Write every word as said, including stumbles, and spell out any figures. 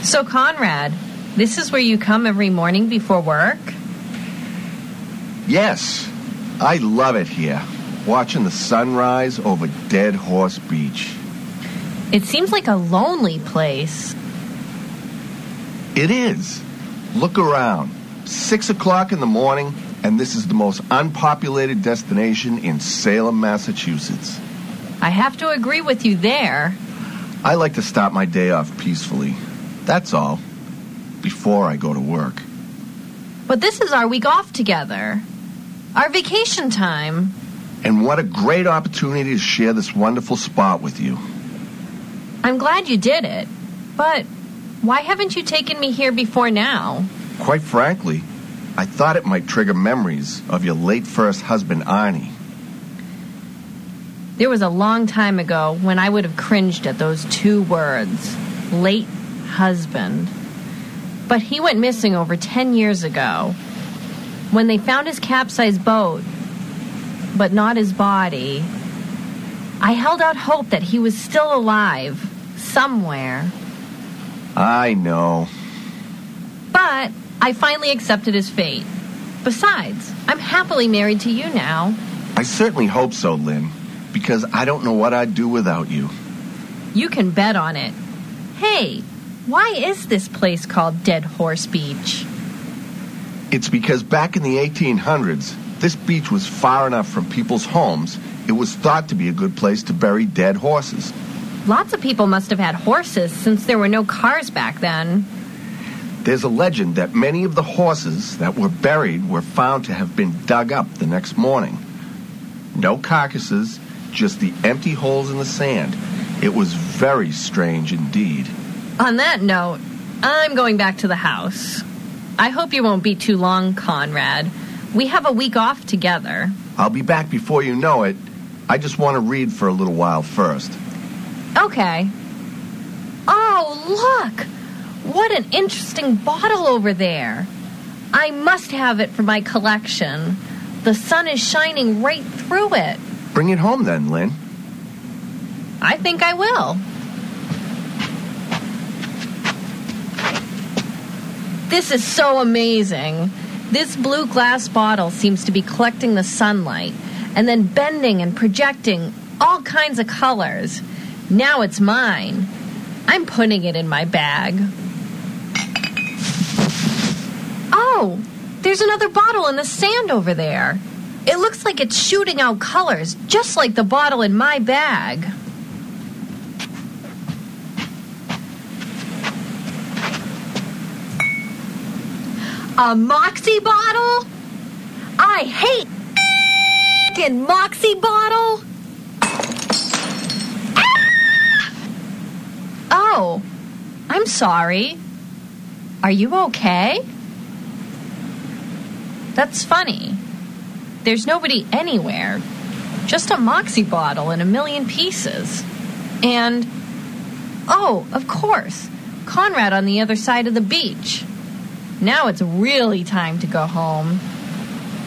So, Conrad, this is where you come every morning before work? Yes. I love it here, watching the sunrise over Dead Horse Beach. It seems like a lonely place. It is. Look around. Six o'clock in the morning, and this is the most unpopulated destination in Salem, Massachusetts. I have to agree with you there. I like to start my day off peacefully. That's all. Before I go to work. But this is our week off together. Our vacation time. And what a great opportunity to share this wonderful spot with you. I'm glad you did it. But why haven't you taken me here before now? Quite frankly, I thought it might trigger memories of your late first husband, Arnie. There was a long time ago when I would have cringed at those two words, late husband. But he went missing over ten years ago. When they found his capsized boat, but not his body, I held out hope that he was still alive, somewhere. I know. But I finally accepted his fate. Besides, I'm happily married to you now. I certainly hope so, Lynn, because I don't know what I'd do without you. You can bet on it. Hey, why is this place called Dead Horse Beach? It's because back in the eighteen hundreds, this beach was far enough from people's homes, it was thought to be a good place to bury dead horses. Lots of people must have had horses since there were no cars back then. There's a legend that many of the horses that were buried were found to have been dug up the next morning. No carcasses, just the empty holes in the sand. It was very strange indeed. On that note, I'm going back to the house. I hope you won't be too long, Conrad. We have a week off together. I'll be back before you know it. I just want to read for a little while first. Okay. Oh, look! What an interesting bottle over there. I must have it for my collection. The sun is shining right through it. Bring it home then, Lynn. I think I will. This is so amazing. This blue glass bottle seems to be collecting the sunlight and then bending and projecting all kinds of colors. Now it's mine. I'm putting it in my bag. Oh, there's another bottle in the sand over there. It looks like it's shooting out colors, just like the bottle in my bag. A Moxie bottle? I hate f***ing Moxie bottle. Ah! Oh, I'm sorry. Are you okay? That's funny. There's nobody anywhere. Just a Moxie bottle in a million pieces. And, oh, of course, Conrad on the other side of the beach. Now it's really time to go home.